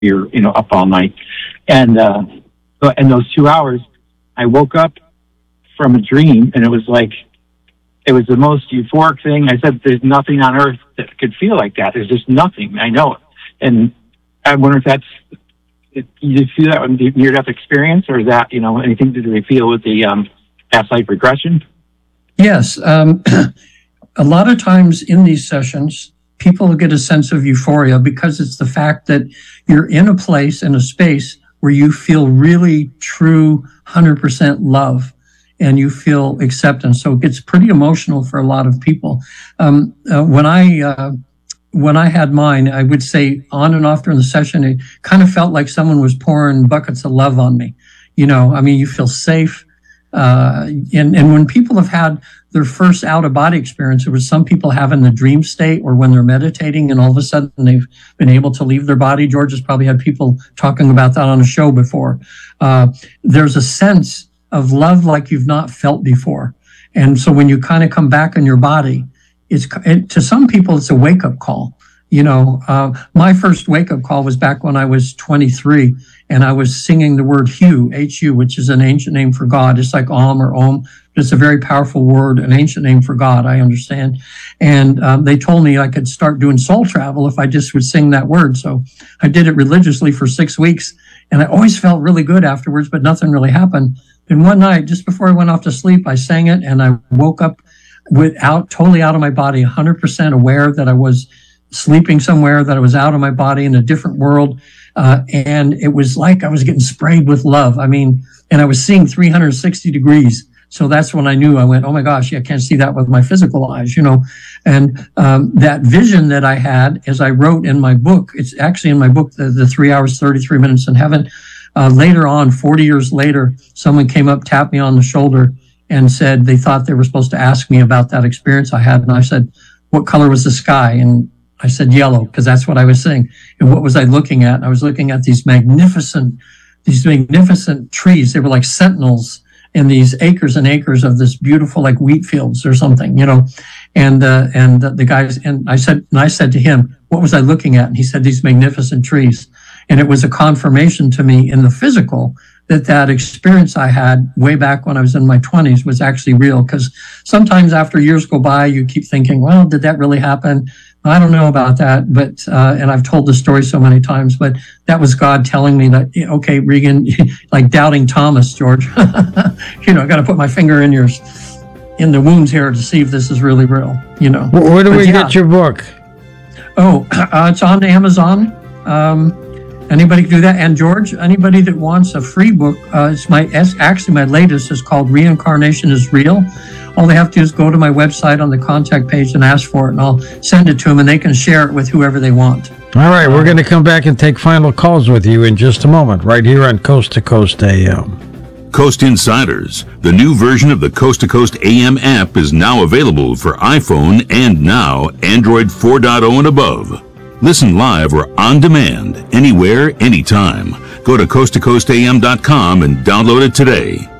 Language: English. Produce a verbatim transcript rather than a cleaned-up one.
you're, you know, up all night. And, uh, but in those two hours, I woke up from a dream, and it was like, it was the most euphoric thing. I said, there's nothing on earth that could feel like that. There's just nothing. I know it. And I wonder if that's, if you did feel that in the near-death experience, or is that, you know, anything to do they feel with the um, past life regression? Yes. Um, a lot of times in these sessions, people get a sense of euphoria because it's the fact that you're in a place, in a space where you feel really true one hundred percent love and you feel acceptance. So it gets pretty emotional for a lot of people. Um, uh, when I uh, when I had mine, I would say on and off during the session, it kind of felt like someone was pouring buckets of love on me. You know, I mean, you feel safe. Uh, and, and when people have had their first out-of-body experience, it was some people have in the dream state or when they're meditating and all of a sudden they've been able to leave their body. George has probably had people talking about that on a show before. Uh, there's a sense of love like you've not felt before. And so when you kind of come back in your body, it's, it, to some people, it's a wake-up call. You know, uh, my first wake-up call was back when I was twenty-three, and I was singing the word Hu, H U, which is an ancient name for God. It's like Om or Om. It's a very powerful word, an ancient name for God, I understand. And um, they told me I could start doing soul travel if I just would sing that word. So I did it religiously for six weeks, and I always felt really good afterwards, but nothing really happened. And one night, just before I went off to sleep, I sang it, and I woke up without, totally out of my body, one hundred percent aware that I was sleeping somewhere, that I was out of my body in a different world. Uh, and it was like I was getting sprayed with love. I mean, and I was seeing three hundred sixty degrees. So that's when I knew. I went, oh my gosh, yeah, I can't see that with my physical eyes, you know. And um, that vision that I had, as I wrote in my book, it's actually in my book, the, the three hours, thirty-three minutes in heaven. Uh, later on, forty years later, someone came up, tapped me on the shoulder and said they thought they were supposed to ask me about that experience I had. And I said, what color was the sky? And I said yellow, because that's what I was seeing. And what was I looking at? I was looking at these magnificent, these magnificent trees. They were like sentinels in these acres and acres of this beautiful, like wheat fields or something, you know. And uh, and the guys, and I said, and I said to him, what was I looking at? And he said, these magnificent trees. And it was a confirmation to me in the physical that that experience I had way back when I was in my twenties was actually real. Because sometimes after years go by, you keep thinking, well, did that really happen? I don't know about that, but, uh, and I've told the story so many times, but that was God telling me that, okay, Regan, like doubting Thomas, George, you know, I got to put my finger in yours, in the wounds here to see if this is really real, you know. Where do but we yeah. get your book? Oh, uh, it's on Amazon. Um, anybody can do that. And George, anybody that wants a free book, uh, it's my, it's actually my latest is called Reincarnation is Real. All they have to do is go to my website on the contact page and ask for it, and I'll send it to them, and they can share it with whoever they want. All right, we're going to come back and take final calls with you in just a moment, right here on Coast to Coast A M. Coast Insiders, the new version of the Coast to Coast A M app, is now available for iPhone and now Android four point oh and above. Listen live or on demand, anywhere, anytime. Go to coast to coast a m dot com and download it today.